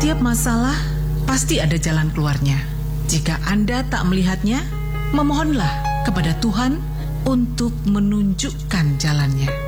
setiap masalah pasti ada jalan keluarnya. Jika Anda tak melihatnya, memohonlah kepada Tuhan untuk menunjukkan jalannya.